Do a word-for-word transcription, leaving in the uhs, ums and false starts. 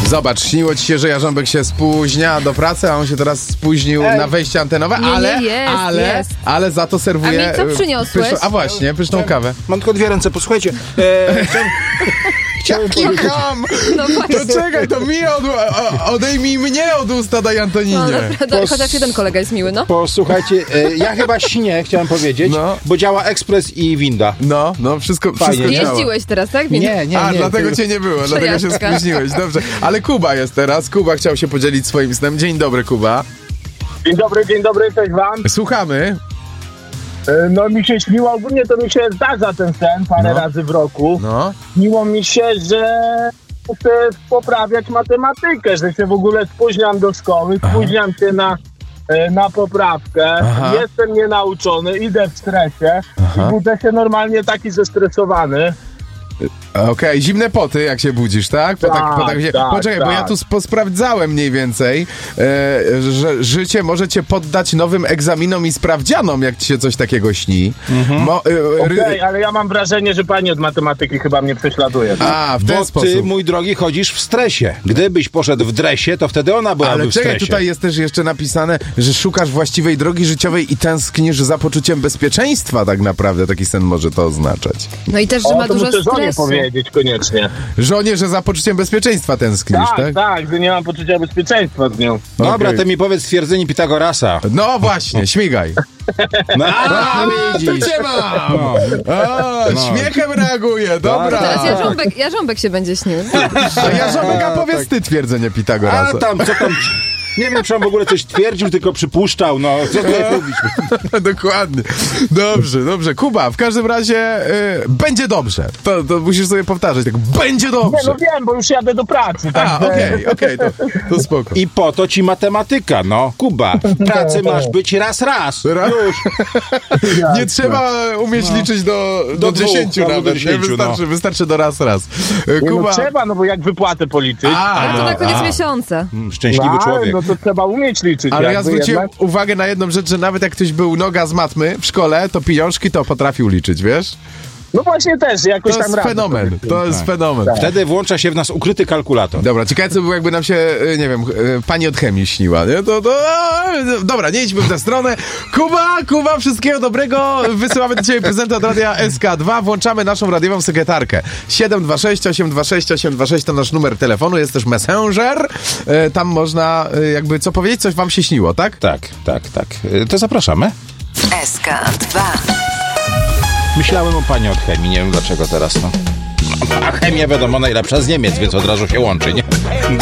Zobacz, śniło ci się, że Jarząbek się spóźnia do pracy, a on się teraz spóźnił Ej. na wejście antenowe, nie, ale, nie, jest, ale, jest. ale za to serwuje... A mi co przyniosłeś? Pyszną, a właśnie, pyszną kawę. Mam tylko dwie ręce, posłuchajcie. E, chciałem, chciałem Jaki powiedzieć... ham! No To czekaj, to mi od, o, odejmij mnie od usta, daj Antoninie. No, naprawdę, Pos- chociaż jeden kolega jest miły, no. Posłuchajcie, e, ja chyba śnię, chciałem powiedzieć, No. bo działa ekspres i winda. No, no, wszystko, Fajnie. wszystko działa. Jeździłeś teraz, tak? Nie, nie, nie. A, dlatego tylko- cię nie było, dlatego się Przejażdżka. spóźniłeś, dobrze. Ale Kuba jest teraz, Kuba chciał się podzielić swoim snem. Dzień dobry, Kuba. Dzień dobry, dzień dobry, cześć wam. Słuchamy. E, No mi się śniło, ogólnie to mi się zdarza ten sen parę No. razy w roku. No. Śniło mi się, że chcę poprawiać matematykę, że się w ogóle spóźniam do szkoły, spóźniam się na, e, na poprawkę, Aha. jestem nienauczony, idę w stresie Aha. i budzę się normalnie taki zestresowany. Okej, zimne poty, jak się budzisz, tak? Po Tak, po tak, tak, Poczekaj, bo ja tak. tu posprawdzałem mniej więcej, e, że życie może cię poddać nowym egzaminom i sprawdzianom, jak ci się coś takiego śni. Mo, e, Okej, ry- ale ja mam wrażenie, że pani od matematyki chyba mnie prześladuje. A, w ten Bo sposób. ty, mój drogi, chodzisz w stresie. Gdybyś poszedł w dresie, to wtedy ona byłaby Ale w czekaj, stresie. tutaj jest też jeszcze napisane, że szukasz właściwej drogi życiowej i tęsknisz za poczuciem bezpieczeństwa, tak naprawdę. Taki sen może to oznaczać. No i też, że O, ma to dużo muszę żonie stresu. powiedzieć koniecznie. Żonie, że za poczuciem bezpieczeństwa tęsknisz, Tak, tak? tak, że nie mam poczucia bezpieczeństwa z nią. Dobra, Okej. to mi powiedz stwierdzenie Pitagorasa. No właśnie, śmigaj. No, A, widzisz. to cię mam! No. A, śmiechem reaguje, dobra. Teraz Jarząbek, Jarząbek się będzie śnił. A Jarząbek, a powiedz ty twierdzenie Pitagorasa. A tam, co tam... Nie wiem, czy on w ogóle coś twierdził, tylko przypuszczał, no, co tutaj mówić? Dokładnie. Dobrze, dobrze. Kuba, w każdym razie y, będzie dobrze. To, to musisz sobie powtarzać, tak, będzie Nie, dobrze. no wiem, bo już jadę do pracy. A, także- okej, okej, to, to spoko. I po to ci matematyka, no. Kuba, w pracy masz być raz, raz. Raz. Już. Nie trzeba umieć liczyć do, do, Do dwóch, dziesięciu albo do nawet. dziesięciu, nie? Wystarczy, no. wystarczy do raz, raz. Y, Nie, no Kuba... trzeba, no bo jak wypłatę policzyć. A, Ale to no, na koniec a. miesiąca. Szczęśliwy no, człowiek. no to trzeba umieć liczyć. Ale ja jakby zwróciłem jednak. uwagę na jedną rzecz, że nawet jak ktoś był noga z matmy w szkole, to pieniążki to potrafił liczyć, wiesz? No właśnie też, jakoś To tam jest radzę fenomen, sobie. to jest fenomen. Wtedy włącza się w nas ukryty kalkulator. Dobra, ciekawe co było, jakby nam się, y, nie wiem, y, pani od chemii śniła, nie? To, to, a, dobra, nie idźmy w tę stronę. Kuba, Kuba, wszystkiego dobrego. Wysyłamy do ciebie prezenty od Radia S K dwa. Włączamy naszą radiową sekretarkę. siedem dwa sześć osiem dwa sześć osiem dwa sześć to nasz numer telefonu, jest też Messenger. Y, tam można, y, jakby, co powiedzieć, coś wam się śniło, tak? Tak, tak, tak. Y, To zapraszamy. S K dwa. Myślałem o pani od chemii, nie wiem dlaczego teraz, no. A chemia wiadomo najlepsza z Niemiec, więc od razu się łączy, nie?